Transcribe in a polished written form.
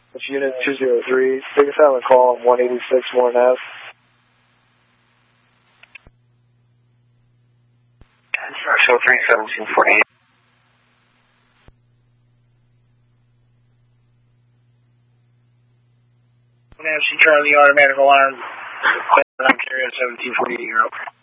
It's Unit 203. Take a silent call on 186 Warren Ave. Show 31748. Nancy Charlie automatic alarm. I'm carrier 1748 Europe.